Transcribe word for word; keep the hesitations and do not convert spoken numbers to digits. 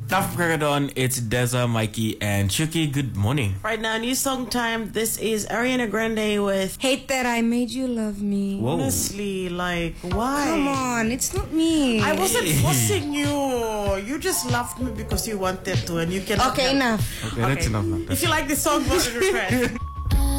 After Crackadon, it's Deza, Mikey, and Chucky. Good morning. Right now, new song time. This is Ariana Grande with Hate That I Made You Love Me. Whoa. Honestly, like, why? Come on, it's not me. I wasn't forcing you. You just loved me because you wanted to, and you can. Okay, enough. Okay, that's enough. If you like this song, vote and refresh.